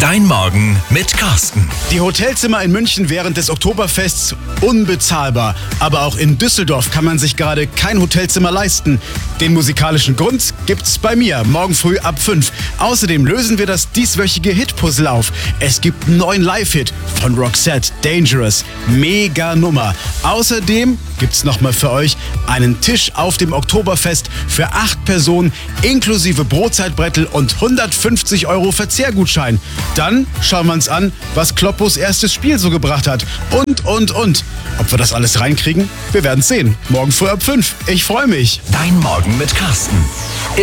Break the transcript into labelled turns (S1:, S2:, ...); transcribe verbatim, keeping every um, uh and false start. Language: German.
S1: Dein Morgen mit Carsten.
S2: Die Hotelzimmer in München während des Oktoberfests unbezahlbar. Aber auch in Düsseldorf kann man sich gerade kein Hotelzimmer leisten. Den musikalischen Grund gibt's bei mir, morgen früh ab fünf. Außerdem lösen wir das dieswöchige Hit-Puzzle auf. Es gibt einen neuen Live-Hit von Roxette, Dangerous. Mega Nummer. Außerdem gibt's nochmal für euch einen Tisch auf dem Oktoberfest für acht Personen inklusive Brotzeitbrettel und hundertfünfzig Euro Verzehrgutschein. Dann schauen wir uns an, was Kloppos erstes Spiel so gebracht hat. Und, und, und. Ob wir das alles reinkriegen? Wir werden sehen. Morgen früh ab fünf. Ich freue mich.
S1: Dein Morgen mit Carsten.